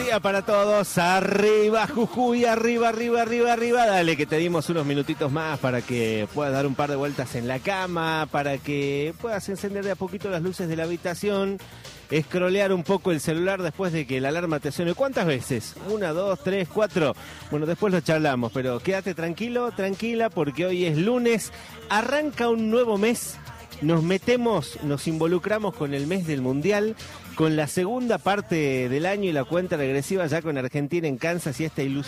día para todos. Arriba Jujuy, arriba. Dale que te dimos unos minutitos más para que puedas dar un par de vueltas en la cama, para que puedas encender de a poquito las luces de la habitación, escrolear un poco el celular después de que la alarma te suene. ¿Cuántas veces? 1, 2, 3, 4. Bueno, después lo charlamos, pero quédate tranquilo, tranquila, porque hoy es lunes, arranca un nuevo mes. Nos involucramos con el mes del Mundial, con la segunda parte del año y la cuenta regresiva ya con Argentina en Kansas y esta ilusión